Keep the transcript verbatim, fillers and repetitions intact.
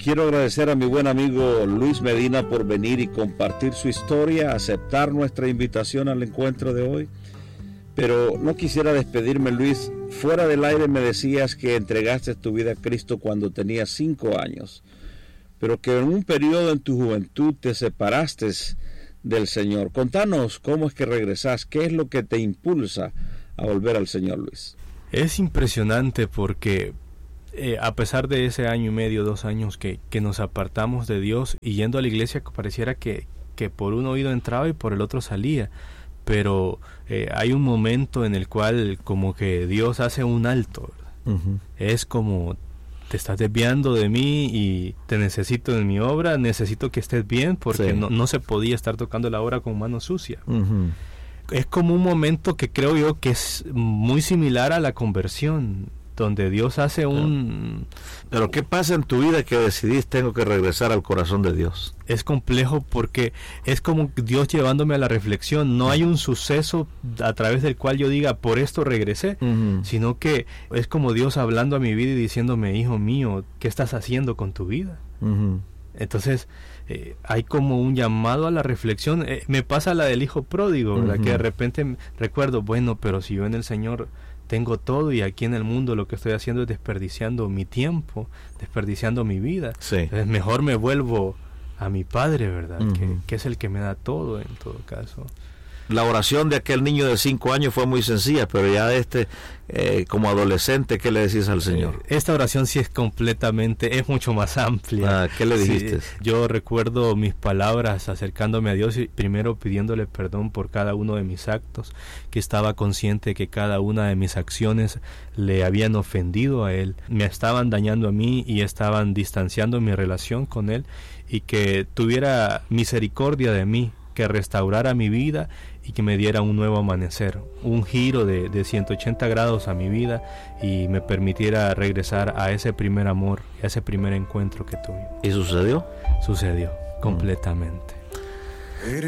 Quiero agradecer a mi buen amigo Luis Medina por venir y compartir su historia, aceptar nuestra invitación al encuentro de hoy. Pero no quisiera despedirme, Luis. Fuera del aire me decías que entregaste tu vida a Cristo cuando tenías cinco años, pero que en un periodo en tu juventud te separaste del Señor. Contanos cómo es que regresás, qué es lo que te impulsa a volver al Señor, Luis. Es impresionante porque eh, a pesar de ese año y medio, dos años que, que nos apartamos de Dios y yendo a la iglesia, pareciera que, que por un oído entraba y por el otro salía. Pero eh, hay un momento en el cual como que Dios hace un alto, ¿verdad? Uh-huh. Es como, te estás desviando de mí y te necesito en mi obra, necesito que estés bien, porque sí. no, no se podía estar tocando la obra con mano sucia. Uh-huh. Es como un momento que creo yo que es muy similar a la conversión, donde Dios hace un... Pero ¿qué pasa en tu vida que decidís tengo que regresar al corazón de Dios? Es complejo porque es como Dios llevándome a la reflexión. No hay un suceso a través del cual yo diga, por esto regresé, uh-huh. sino que es como Dios hablando a mi vida y diciéndome, hijo mío, ¿qué estás haciendo con tu vida? Uh-huh. Entonces, eh, hay como un llamado a la reflexión. Eh, me pasa la del hijo pródigo, ¿verdad? Uh-huh. Que de repente recuerdo, bueno, pero si yo en el Señor tengo todo y aquí en el mundo lo que estoy haciendo es desperdiciando mi tiempo, desperdiciando mi vida. Sí. Entonces mejor me vuelvo a mi Padre, ¿verdad? Uh-huh. Que, que es el que me da todo en todo caso. La oración de aquel niño de cinco años fue muy sencilla, pero ya este, eh, como adolescente, ¿qué le decís al Señor? Eh, esta oración sí es completamente, es mucho más amplia. Ah, ¿qué le dijiste? Sí, yo recuerdo mis palabras acercándome a Dios y primero pidiéndole perdón por cada uno de mis actos, que estaba consciente que cada una de mis acciones le habían ofendido a Él, me estaban dañando a mí y estaban distanciando mi relación con Él, y que tuviera misericordia de mí, que restaurara mi vida y que me diera un nuevo amanecer, un giro de, de ciento ochenta grados a mi vida y me permitiera regresar a ese primer amor, a ese primer encuentro que tuve. ¿Y sucedió? Sucedió, completamente.